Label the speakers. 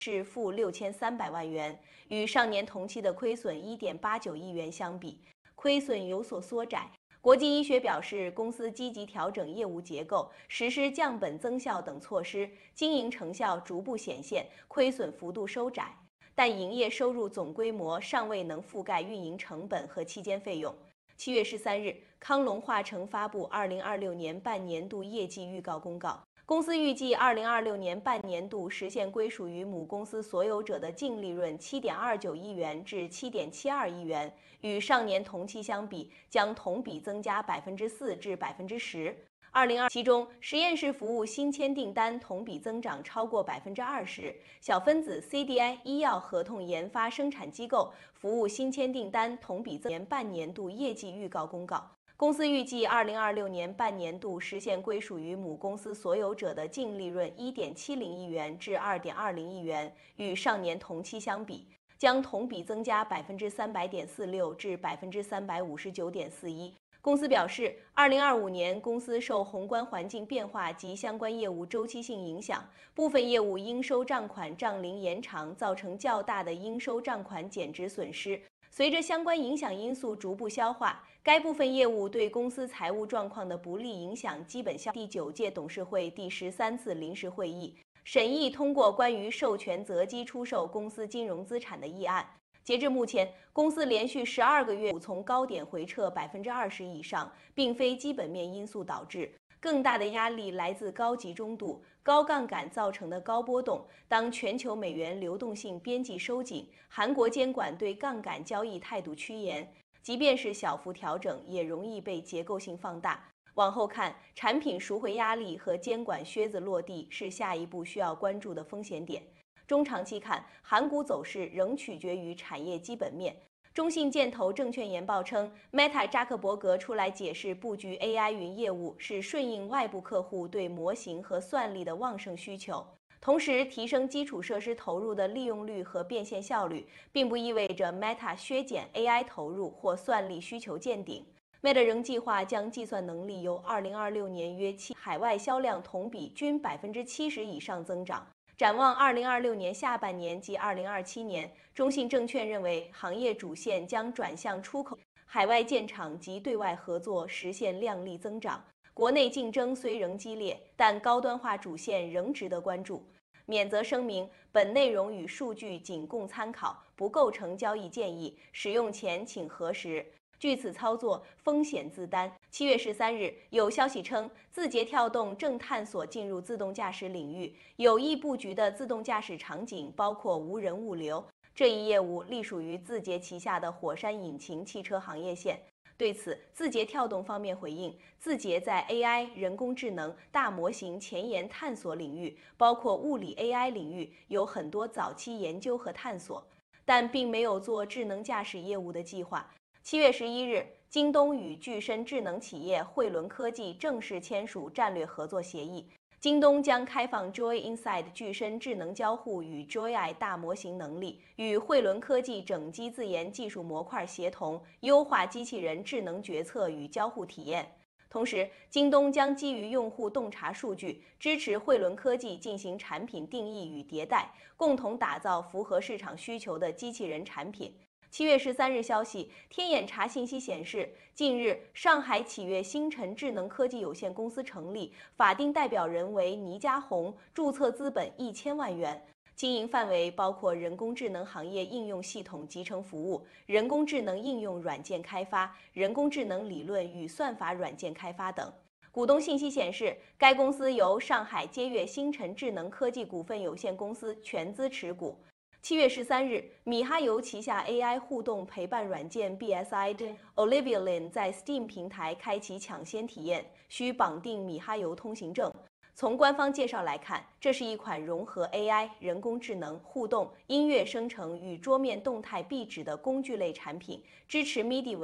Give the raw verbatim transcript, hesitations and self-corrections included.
Speaker 1: 是负六千三百万元，与上年同期的亏损一点八九亿元相比，亏损有所缩窄。国际医学表示，公司积极调整业务结构，实施降本增效等措施，经营成效逐步显现，亏损幅度收窄，但营业收入总规模尚未能覆盖运营成本和期间费用。七月十三日，康龙化成发布二零二六年半年度业绩预告公告。公司预计二零二六年半年度实现归属于母公司所有者的净利润七点二九亿元至七点七二亿元，与上年同期相比，将同比增加百分之四至百分之十。二零二其中，实验室服务新签订单同比增长超过百分之二十，小分子 C D I 医药合同研发生产机构服务新签订单同比增年半年度业绩预告公告。公司预计二零二六年半年度实现归属于母公司所有者的净利润一点七零亿元至二点二零亿元，与上年同期相比，将同比增加百分之三百点四六至百分之三百五十九点四一。公司表示，二零二五年公司受宏观环境变化及相关业务周期性影响，部分业务应收账款账龄延长，造成较大的应收账款减值损失。随着相关影响因素逐步消化，该部分业务对公司财务状况的不利影响基本消。第九届董事会第十三次临时会议审议通过关于授权择机出售公司金融资产的议案。截至目前，公司连续十二个月从高点回撤百分之二十以上，并非基本面因素导致。更大的压力来自高集中度、高杠杆造成的高波动。当全球美元流动性边际收紧，韩国监管对杠杆交易态度趋严，即便是小幅调整，也容易被结构性放大。往后看，产品赎回压力和监管靴子落地是下一步需要关注的风险点。中长期看，韩股走势仍取决于产业基本面。中信建投证券研报称 ，Meta 扎克伯格出来解释布局 A I 云业务是顺应外部客户对模型和算力的旺盛需求，同时提升基础设施投入的利用率和变现效率，并不意味着 Meta 削减 A I 投入或算力需求见顶。Meta 仍计划将计算能力由二零二六年约七海外销量同比均百分之七十以上增长。展望二零二六年下半年及二零二七年，中信证券认为行业主线将转向出口、海外建厂及对外合作，实现量丽增长。国内竞争虽仍激烈，但高端化主线仍值得关注。免责声明：本内容与数据仅供参考，不构成交易建议，使用前请核实。据此操作，风险自担。七月十三日，有消息称，字节跳动正探索进入自动驾驶领域，有意布局的自动驾驶场景包括无人物流。这一业务隶属于字节旗下的火山引擎汽车行业线。对此，字节跳动方面回应，字节在 A I、人工智能、大模型前沿探索领域，包括物理 A I 领域，有很多早期研究和探索，但并没有做智能驾驶业务的计划。七月十一日，京东与具身智能企业汇伦科技正式签署战略合作协议。京东将开放 Joy Inside 具身智能交互与 Joy 大模型能力，与汇伦科技整机自研技术模块协同，优化机器人智能决策与交互体验。同时，京东将基于用户洞察数据，支持汇伦科技进行产品定义与迭代，共同打造符合市场需求的机器人产品。七月十三日消息，天眼查信息显示，近日上海启悦星辰智能科技有限公司成立，法定代表人为倪家红，注册资本一千万元，经营范围包括人工智能行业应用系统集成服务、人工智能应用软件开发、人工智能理论与算法软件开发等。股东信息显示，该公司由上海接悦星辰智能科技股份有限公司全资持股。七月十三日，米哈游旗下 A I 互动陪伴软件 B S I 的 Olivia Lin 在 Steam 平台开启抢先体验，需绑定米哈游通行证。从官方介绍来看，这是一款融合 A I、人工智能、互动、音乐生成与桌面动态壁纸的工具类产品，支持 M I D I